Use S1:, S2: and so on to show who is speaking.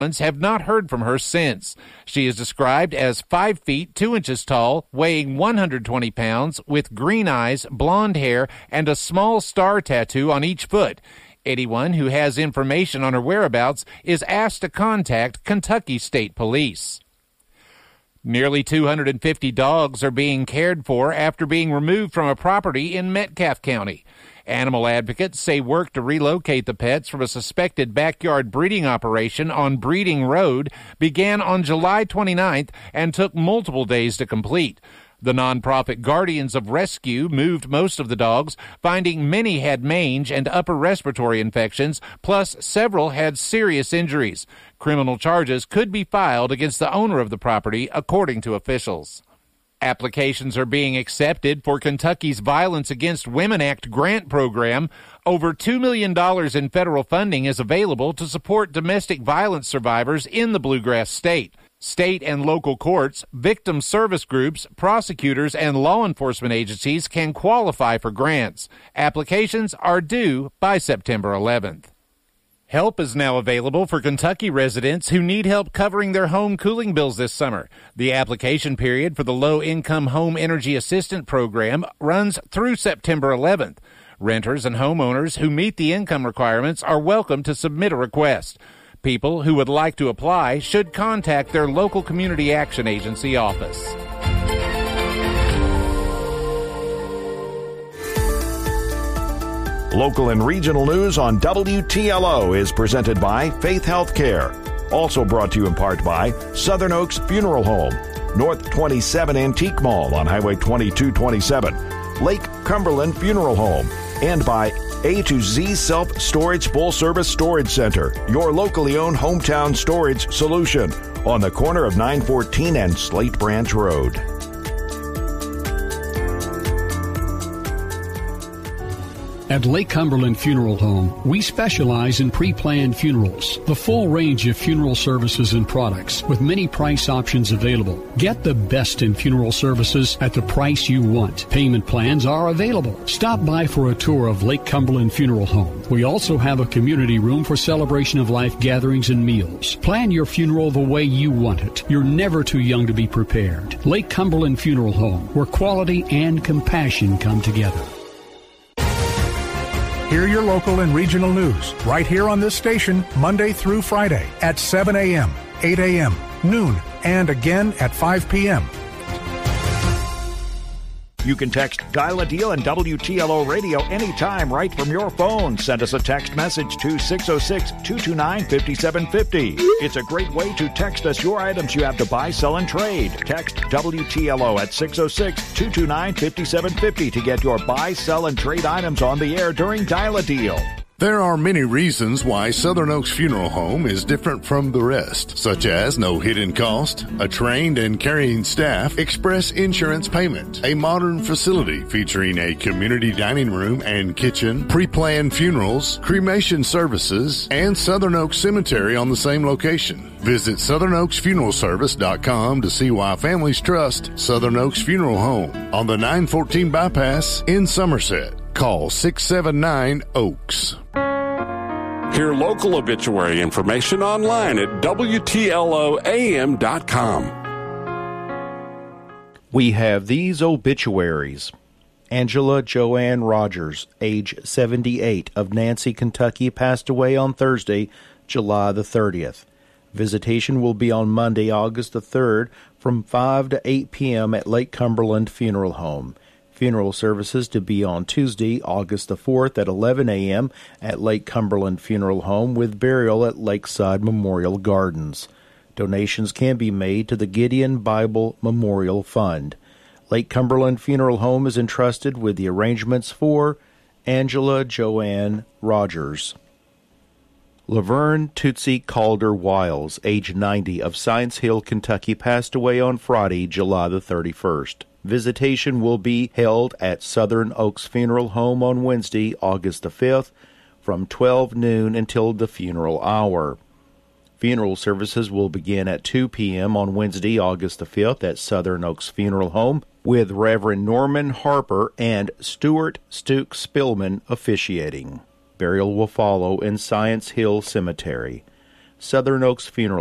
S1: have not heard from her since. She is described as 5 feet 2 inches tall, weighing 120 pounds, with green eyes, blonde hair, and a small star tattoo on each foot. Anyone who has information on her whereabouts is asked to contact Kentucky State Police. Nearly 250 dogs are being cared for after being removed from a property in Metcalfe County. Animal advocates say work to relocate the pets from a suspected backyard breeding operation on Breeding Road began on July 29th and took multiple days to complete. The nonprofit Guardians of Rescue moved most of the dogs, finding many had mange and upper respiratory infections, plus several had serious injuries. Criminal charges could be filed against the owner of the property, according to officials. Applications are being accepted for Kentucky's Violence Against Women Act grant program. Over $2 million in federal funding is available to support domestic violence survivors in the Bluegrass State. State and local courts, victim service groups, prosecutors, and law enforcement agencies can qualify for grants. Applications are due by September 11th. Help is now available for Kentucky residents who need help covering their home cooling bills this summer. The application period for the Low-Income Home Energy Assistant Program runs through September 11th. Renters and homeowners who meet the income requirements are welcome to submit a request. People who would like to apply should contact their local community action agency office.
S2: Local and regional news on WTLO is presented by Faith Healthcare. Also brought to you in part by Southern Oaks Funeral Home, North 27 Antique Mall on Highway 2227, Lake Cumberland Funeral Home, and by A to Z Self-Storage Full-Service Storage Center, your locally owned hometown storage solution on the corner of 914 and Slate Branch Road.
S3: At Lake Cumberland Funeral Home, we specialize in pre-planned funerals, the full range of funeral services and products with many price options available. Get the best in funeral services at the price you want. Payment plans are available. Stop by for a tour of Lake Cumberland Funeral Home. We also have a community room for celebration of life gatherings and meals. Plan your funeral the way you want it. You're never too young to be prepared. Lake Cumberland Funeral Home, where quality and compassion come together.
S4: Hear your local and regional news right here on this station Monday through Friday at 7 a.m., 8 a.m., noon, and again at 5 p.m.
S2: You can text Dial a Deal and WTLO Radio anytime right from your phone. Send us a text message to 606-229-5750. It's a great way to text us your items you have to buy, sell, and trade. Text WTLO at 606-229-5750 to get your buy, sell, and trade items on the air during Dial a Deal.
S5: There are many reasons why Southern Oaks Funeral Home is different from the rest, such as no hidden cost, a trained and caring staff, express insurance payment, a modern facility featuring a community dining room and kitchen, pre-planned funerals, cremation services, and Southern Oaks Cemetery on the same location. Visit SouthernOaksFuneralService.com to see why families trust Southern Oaks Funeral Home on the 914 bypass in Somerset. Call 679-OAKS.
S6: Hear local obituary information online at WTLOAM.com.
S7: We have these obituaries. Angela Joanne Rogers, age 78, of Nancy, Kentucky, passed away on Thursday, July the 30th. Visitation will be on Monday, August the 3rd, from 5 to 8 p.m. at Lake Cumberland Funeral Home. Funeral services to be on Tuesday, August the 4th at 11 a.m. at Lake Cumberland Funeral Home with burial at Lakeside Memorial Gardens. Donations can be made to the Gideon Bible Memorial Fund. Lake Cumberland Funeral Home is entrusted with the arrangements for Angela Joanne Rogers. Laverne Tootsie Calder Wiles, age 90, of Science Hill, Kentucky, passed away on Friday, July the 31st. Visitation will be held at Southern Oaks Funeral Home on Wednesday, August the 5th, from 12 noon until the funeral hour. Funeral services will begin at 2 p.m. on Wednesday, August the 5th at Southern Oaks Funeral Home, with Reverend Norman Harper and Stuart Stuke Spillman officiating. Burial will follow in Science Hill Cemetery. Southern Oaks Funeral.